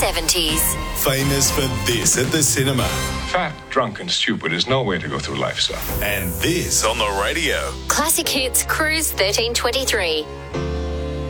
70s. Famous for this at the cinema. Fat, drunk and stupid is no way to go through life, son. And this on the radio. Classic Hits Cruise 1323.